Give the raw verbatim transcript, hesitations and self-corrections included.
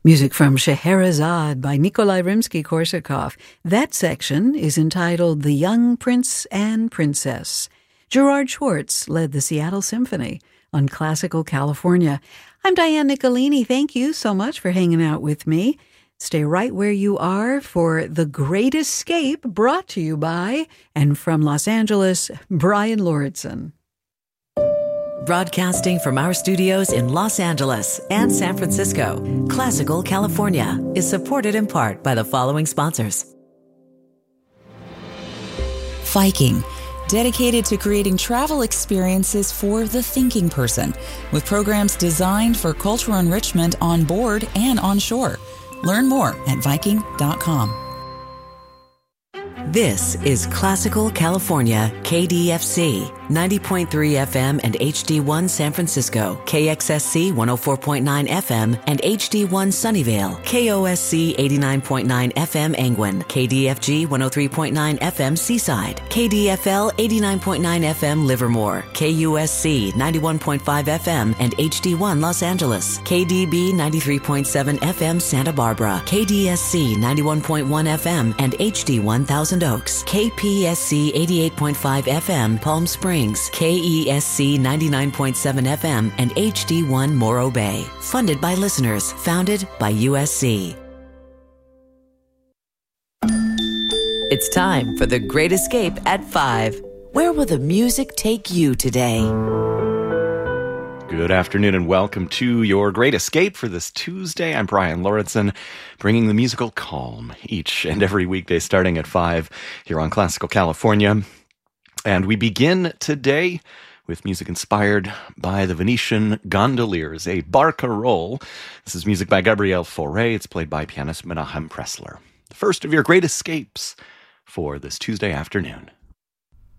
Music from Scheherazade by Nikolai Rimsky-Korsakov. That section is entitled The Young Prince and Princess. Gerard Schwartz led the Seattle Symphony on Classical California. I'm Diane Nicolini. Thank you so much for hanging out with me. Stay right where you are for The Great Escape, brought to you by, and from Los Angeles, Brian Lauritsen. Broadcasting from our studios in Los Angeles and San Francisco, Classical California is supported in part by the following sponsors. Viking, dedicated to creating travel experiences for the thinking person, with programs designed for cultural enrichment on board and on shore. Learn more at viking dot com. This is Classical California, K D F C, ninety point three F M and H D one San Francisco, K X S C one oh four point nine F M and H D one Sunnyvale, K O S C eighty-nine point nine F M Angwin, K D F G one oh three point nine F M Seaside, K D F L eighty-nine point nine F M Livermore, K U S C ninety-one point five F M and H D one Los Angeles, K D B ninety-three point seven F M Santa Barbara, K D S C ninety-one point one F M and H D one Thousand Oaks, K P S C eighty-eight point five F M Palm Springs, K E S C ninety-nine point seven F M and H D one Morro Bay. Funded by listeners, founded by U S C. It's time for The Great Escape at five. Where will the music take you today? Good afternoon and welcome to Your Great Escape for this Tuesday. I'm Brian Lauritsen, bringing the musical calm each and every weekday starting at five here on Classical California. And we begin today with music inspired by the Venetian Gondoliers, a barcarolle. This is music by Gabriel Fauré. It's played by pianist Menahem Pressler. The first of your great escapes for this Tuesday afternoon.